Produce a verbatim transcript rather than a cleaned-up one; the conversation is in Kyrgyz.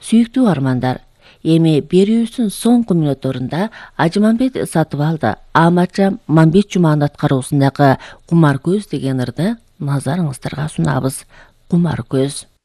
Сүйүктүү армандар, эми берүүбүздүн соңку мүнөттөрүндө Ажымамбет Сатыбалды Аматжан Мамбет Жуманын аткаруусундагы Кумар көз деген ырды назарыңыздарга сунабыз. Кумар көз.